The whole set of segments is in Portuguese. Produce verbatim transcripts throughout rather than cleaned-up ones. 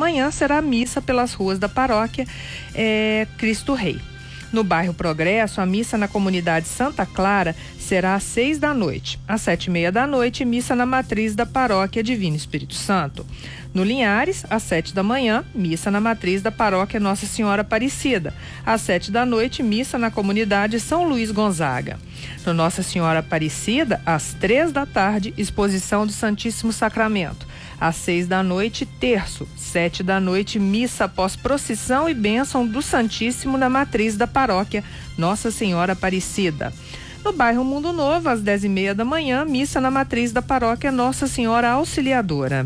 manhã será a missa pelas ruas da paróquia é, Cristo Rei. No bairro Progresso, a missa na comunidade Santa Clara será às seis da noite. Às sete e meia da noite, missa na matriz da paróquia Divino Espírito Santo. No Linhares, às sete da manhã, missa na matriz da paróquia Nossa Senhora Aparecida. Às sete da noite, missa na comunidade São Luís Gonzaga. No Nossa Senhora Aparecida, às três da tarde, exposição do Santíssimo Sacramento. Às seis da noite, terço. Sete da noite, missa após procissão e bênção do Santíssimo na matriz da paróquia Nossa Senhora Aparecida. No bairro Mundo Novo, às dez e meia da manhã, missa na matriz da paróquia Nossa Senhora Auxiliadora.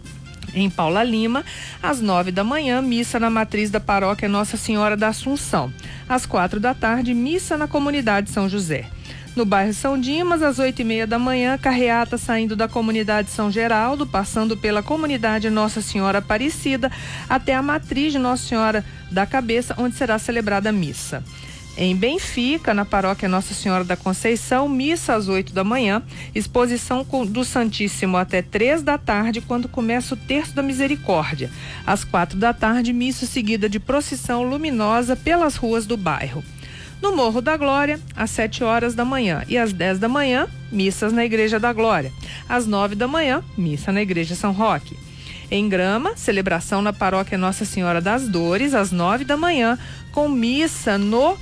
Em Paula Lima, às nove da manhã, missa na matriz da paróquia Nossa Senhora da Assunção. Às quatro da tarde, missa na comunidade São José. No bairro São Dimas, às oito e meia da manhã, carreata saindo da comunidade São Geraldo, passando pela comunidade Nossa Senhora Aparecida, até a matriz de Nossa Senhora da Cabeça, onde será celebrada a missa. Em Benfica, na paróquia Nossa Senhora da Conceição, missa às oito da manhã, exposição do Santíssimo até três da tarde, quando começa o Terço da Misericórdia. Às quatro da tarde, missa seguida de procissão luminosa pelas ruas do bairro. No Morro da Glória, às sete horas da manhã e às dez da manhã, missas na Igreja da Glória. Às nove da manhã, missa na Igreja São Roque. Em Grama, celebração na paróquia Nossa Senhora das Dores, às nove da manhã, com missa no,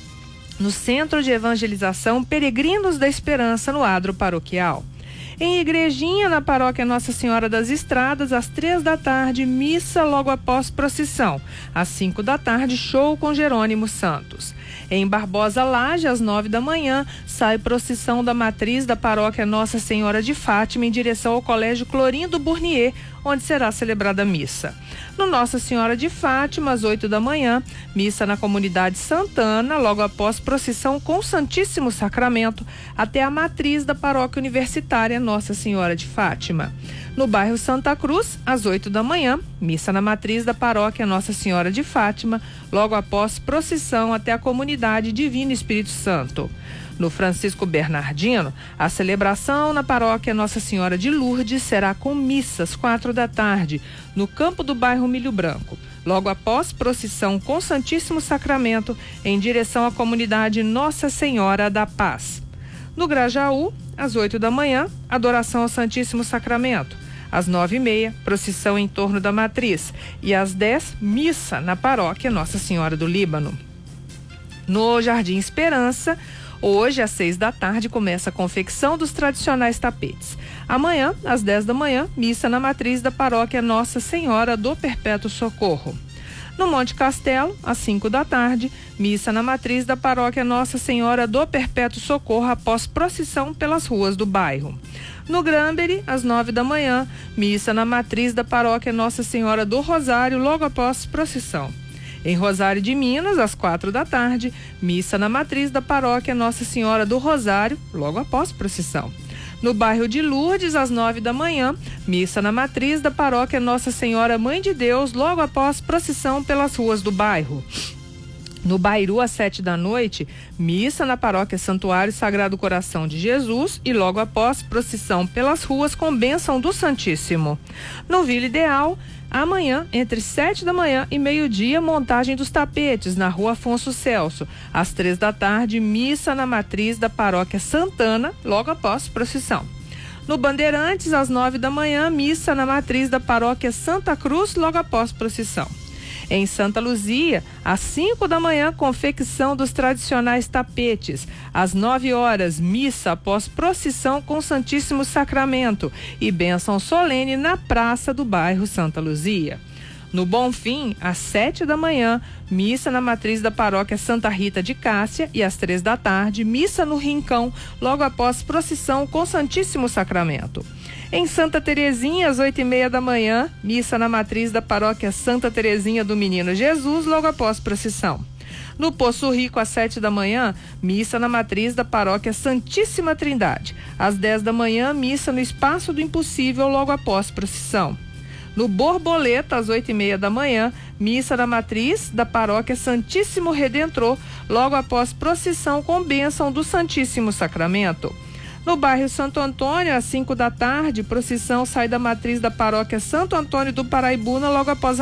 no Centro de Evangelização Peregrinos da Esperança, no adro paroquial. Em Igrejinha, na paróquia Nossa Senhora das Estradas, às três da tarde, missa logo após procissão. Às cinco da tarde, show com Jerônimo Santos. Em Barbosa Laje, às nove da manhã, sai procissão da matriz da paróquia Nossa Senhora de Fátima em direção ao Colégio Clorindo Burnier, onde será celebrada a missa. No Nossa Senhora de Fátima, às oito da manhã, missa na comunidade Santana, logo após procissão com o Santíssimo Sacramento, até a matriz da paróquia universitária Nossa Senhora de Fátima. No bairro Santa Cruz, às oito da manhã, missa na matriz da paróquia Nossa Senhora de Fátima, logo após procissão até a comunidade Divino Espírito Santo. No Francisco Bernardino, a celebração na paróquia Nossa Senhora de Lourdes será com missas, quatro da tarde, no campo do bairro Milho Branco. Logo após procissão com Santíssimo Sacramento, em direção à comunidade Nossa Senhora da Paz. No Grajaú, às oito da manhã, adoração ao Santíssimo Sacramento. Às nove e meia, procissão em torno da matriz. E às dez, missa na paróquia Nossa Senhora do Líbano. No Jardim Esperança, hoje, às seis da tarde, começa a confecção dos tradicionais tapetes. Amanhã, às dez da manhã, missa na matriz da paróquia Nossa Senhora do Perpétuo Socorro. No Monte Castelo, às cinco da tarde, missa na matriz da paróquia Nossa Senhora do Perpétuo Socorro após procissão pelas ruas do bairro. No Granbury, às nove da manhã, missa na matriz da paróquia Nossa Senhora do Rosário, logo após procissão. Em Rosário de Minas, às quatro da tarde, missa na matriz da paróquia Nossa Senhora do Rosário, logo após procissão. No bairro de Lourdes, às nove da manhã, missa na matriz da paróquia Nossa Senhora Mãe de Deus, logo após procissão pelas ruas do bairro. No Bairu, às sete da noite, missa na paróquia Santuário Sagrado Coração de Jesus e logo após procissão pelas ruas com bênção do Santíssimo. No Vila Ideal, amanhã, entre sete da manhã e meio-dia, montagem dos tapetes na rua Afonso Celso. Às três da tarde, missa na matriz da paróquia Santana, logo após procissão. No Bandeirantes, às nove da manhã, missa na matriz da paróquia Santa Cruz, logo após procissão. Em Santa Luzia, às cinco da manhã, confecção dos tradicionais tapetes. Às nove horas, missa após procissão com Santíssimo Sacramento e bênção solene na praça do bairro Santa Luzia. No Bonfim, às sete da manhã, missa na matriz da paróquia Santa Rita de Cássia e às três da tarde, missa no Rincão, logo após procissão com Santíssimo Sacramento. Em Santa Terezinha, às oito e meia da manhã, missa na matriz da paróquia Santa Terezinha do Menino Jesus, logo após procissão. No Poço Rico, às sete da manhã, missa na matriz da paróquia Santíssima Trindade. Às dez da manhã, missa no Espaço do Impossível, logo após procissão. No Borboleta, às oito e meia da manhã, missa na matriz da paróquia Santíssimo Redentor, logo após procissão com bênção do Santíssimo Sacramento. No bairro Santo Antônio, às cinco da tarde, procissão sai da matriz da paróquia Santo Antônio do Paraibuna, logo após